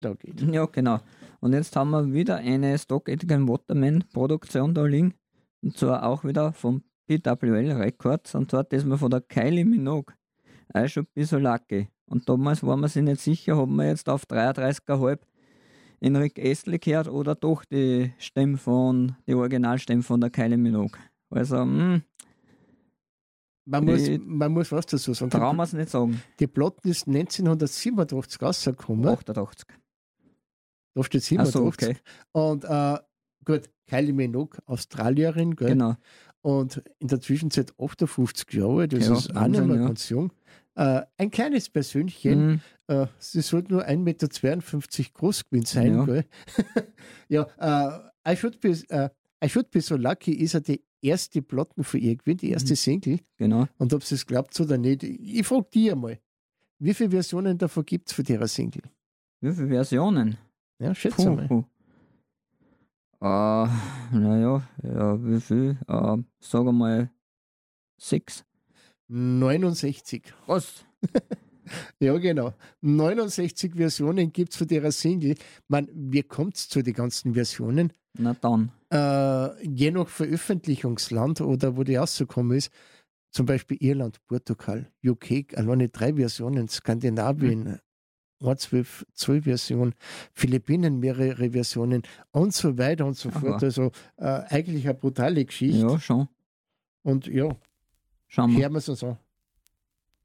da geht. Ja, genau. Und jetzt haben wir wieder eine Stock Aitken Waterman Produktion da liegen. Und zwar auch wieder vom PWL Records. Und zwar das mal von der Kylie Minogue. I Should Be So Lucky. Und damals waren wir sich nicht sicher, haben wir jetzt auf 33,5 Enrique Astley gehört oder doch die Originalstimme von der Kylie Minogue. Also, Man muss was dazu sagen. trauen wir es nicht sagen. Die Platten ist 1987 rausgekommen. 88. Da steht Ach so, 87. okay. Und gut, Kylie Minogue, Australierin, gell? Genau. Und in der Zwischenzeit 58 Jahre, das Ja, ist auch nicht Wahnsinn, mehr ja. ganz jung. Ein kleines Persönchen, sie sollte nur 1,52 Meter groß gewesen sein. Ja. Gell? Ja, I Should Be So Lucky ist ja die erste Platten von ihr gewesen, die erste Single. Genau. Und ob sie es glaubt oder nicht, ich frage dich einmal, wie viele Versionen davon gibt es von dieser Single? Wie viele Versionen? Ja, schätze mal. Naja, ja, wie viel? Sagen wir mal 6. 69. Was? Ja, genau. 69 Versionen gibt es von der Single. Wie kommt es zu den ganzen Versionen? Na dann. Je nach Veröffentlichungsland oder wo die rausgekommen ist, zum Beispiel Irland, Portugal, UK, alleine 3 Versionen, Skandinavien, 12 Versionen, Philippinen mehrere Versionen und so weiter und so fort. Also eigentlich eine brutale Geschichte. Ja, schon. Und ja, Schauen wir. hören wir es uns an.